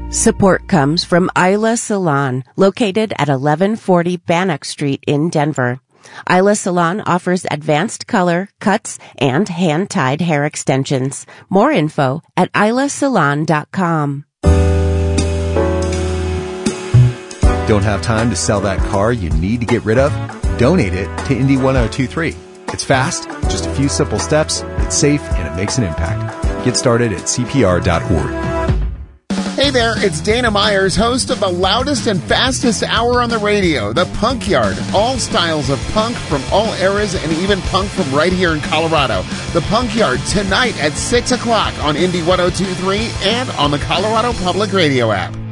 Support comes from Isla Salon, located at 1140 Bannock Street in Denver. Isla Salon offers advanced color, cuts, and hand-tied hair extensions. More info at islasalon.com. Don't have time to sell that car you need to get rid of? Donate it to Indy 1023. It's fast, just a few simple steps, it's safe, and it makes an impact. Get started at CPR.org. Hey there, it's Dana Myers, host of the loudest and fastest hour on the radio, The Punk Yard. All styles of punk from all eras and even punk from right here in Colorado. The Punk Yard tonight at 6 o'clock on Indy 1023 and on the Colorado Public Radio app.